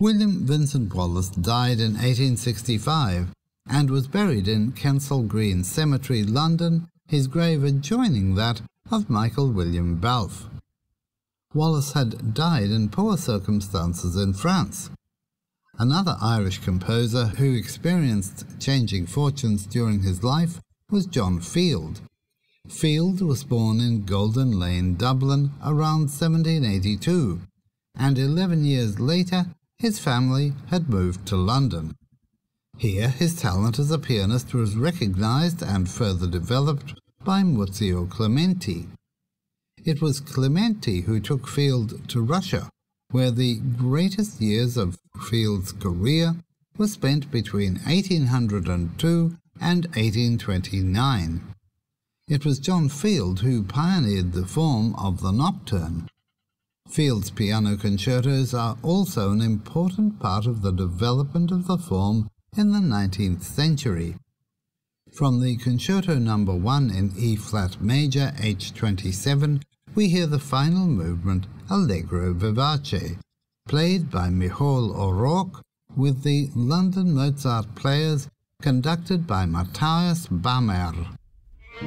William Vincent Wallace died in 1865 and was buried in Kensal Green Cemetery, London, his grave adjoining that of Michael William Balfe. Wallace had died in poor circumstances in France. Another Irish composer who experienced changing fortunes during his life was John Field. Field was born in Golden Lane, Dublin, around 1782, and 11 years later his family had moved to London. Here his talent as a pianist was recognized and further developed by Muzio Clementi. It was Clementi who took Field to Russia, where the greatest years of Field's career were spent between 1802 and 1829. It was John Field who pioneered the form of the nocturne. Field's piano concertos are also an important part of the development of the form in the 19th century. From the Concerto No. 1 in E-flat major, H27, we hear the final movement, Allegro Vivace, played by Michal O'Rourke with the London Mozart Players, conducted by Matthias Bammer.